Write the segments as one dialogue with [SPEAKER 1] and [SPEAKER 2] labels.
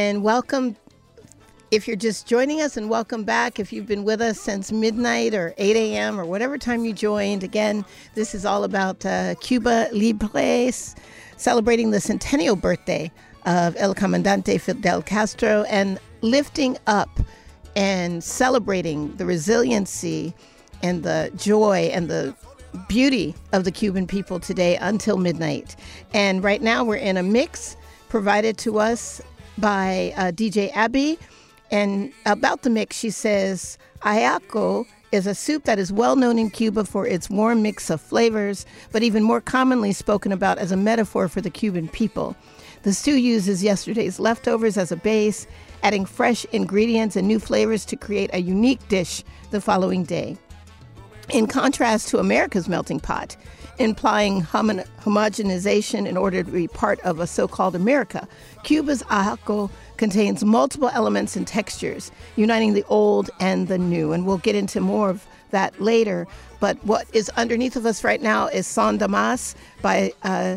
[SPEAKER 1] and welcome if you're just joining us, and welcome back if you've been with us since midnight or 8 a.m. or whatever time you joined. Again, this is all about Cuba Libre, celebrating the centennial birthday of El Comandante Fidel Castro and lifting up and celebrating the resiliency and the joy and the beauty of the Cuban people today until midnight. And right now we're in a mix provided to us by DJ Abby. And about the mix, she says, ajiaco is a soup that is well known in Cuba for its warm mix of flavors, but even more commonly spoken about as a metaphor for the Cuban people. The stew uses yesterday's leftovers as a base, adding fresh ingredients and new flavors to create a unique dish the following day. In contrast to America's melting pot, implying homogenization in order to be part of a so-called America, Cuba's ajiaco contains multiple elements and textures, uniting the old and the new. And we'll get into more of that later. But what is underneath of us right now is Son Damas by,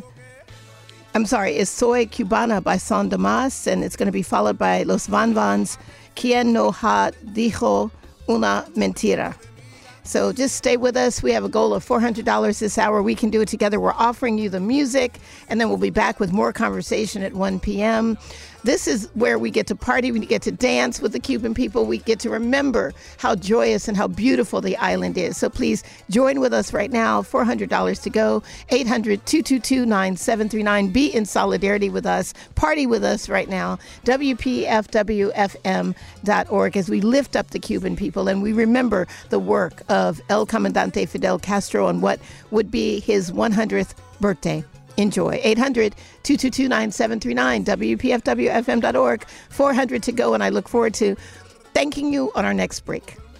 [SPEAKER 1] is Soy Cubana by Son Damas, and it's going to be followed by Los Van Vans, Quien no ha dijo una mentira. So just stay with us. We have a goal of $400 this hour. We can do it together. We're offering you the music, and then we'll be back with more conversation at 1 p.m. This is where we get to party, we get to dance with the Cuban people, we get to remember how joyous and how beautiful the island is. So please join with us right now, $400 to go, 800-222-9739. Be in solidarity with us, party with us right now, WPFWFM.org, as we lift up the Cuban people and we remember the work of El Comandante Fidel Castro on what would be his 100th birthday. Enjoy. 800-222-9739, WPFWFM.org, 400 to go, and I look forward to thanking you on our next break.